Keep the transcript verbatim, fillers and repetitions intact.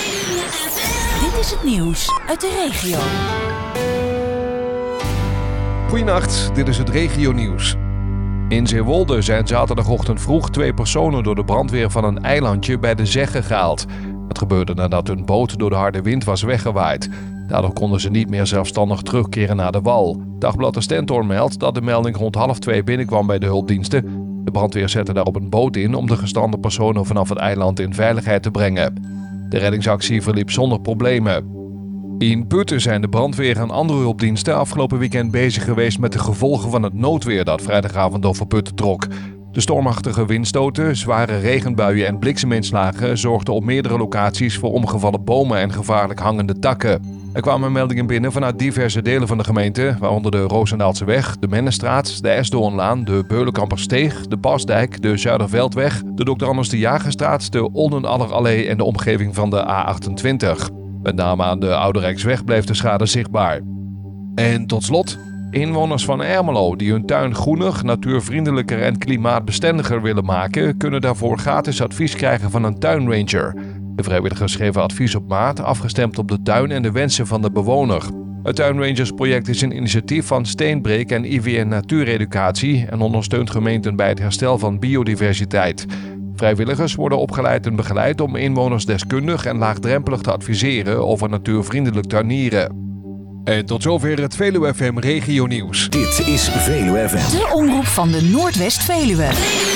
Dit is het nieuws uit de regio. Goedenacht, dit is het regionieuws. In Zeewolde zijn zaterdagochtend vroeg twee personen door de brandweer van een eilandje bij de Zegge gehaald. Het gebeurde nadat hun boot door de harde wind was weggewaaid. Daardoor konden ze niet meer zelfstandig terugkeren naar de wal. Dagblad de Stentor meldt dat de melding rond half twee binnenkwam bij de hulpdiensten. De brandweer zette daarop een boot in om de gestrande personen vanaf het eiland in veiligheid te brengen. De reddingsactie verliep zonder problemen. In Putten zijn de brandweer en andere hulpdiensten afgelopen weekend bezig geweest met de gevolgen van het noodweer dat vrijdagavond over Putten trok. De stormachtige windstoten, zware regenbuien en blikseminslagen zorgden op meerdere locaties voor omgevallen bomen en gevaarlijk hangende takken. Er kwamen meldingen binnen vanuit diverse delen van de gemeente, waaronder de Roosendaalseweg, de Mennestraat, de Esdoornlaan, de Beulenkampersteeg, de Pasdijk, de Zuiderveldweg, de dokter Anders de Jagerstraat, de Oldenallerallee en de omgeving van de A achtentwintig. Met name aan de Oude Rijksweg bleef de schade zichtbaar. En tot slot, inwoners van Ermelo die hun tuin groener, natuurvriendelijker en klimaatbestendiger willen maken, kunnen daarvoor gratis advies krijgen van een tuinranger. De vrijwilligers geven advies op maat, afgestemd op de tuin en de wensen van de bewoner. Het Tuinrangersproject is een initiatief van Steenbreek en I V N Natuureducatie en ondersteunt gemeenten bij het herstel van biodiversiteit. Vrijwilligers worden opgeleid en begeleid om inwoners deskundig en laagdrempelig te adviseren over natuurvriendelijk tuinieren. En tot zover het Veluwe F M Regionieuws. Dit is Veluwe F M. De omroep van de Noordwest-Veluwe.